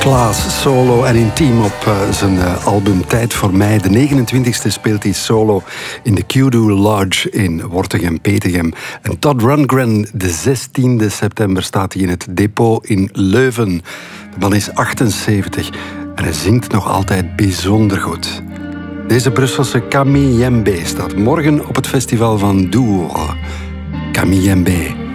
Klaas solo en intiem op zijn album Tijd voor mij. De 29e speelt hij solo in de Kudu Lodge in Wortegem-Petegem. En Todd Rundgren, de 16e september, staat hij in het depot in Leuven. De man is 78 en hij zingt nog altijd bijzonder goed. Deze Brusselse Camille Jembe staat morgen op het festival van Dour. Camille Jembe.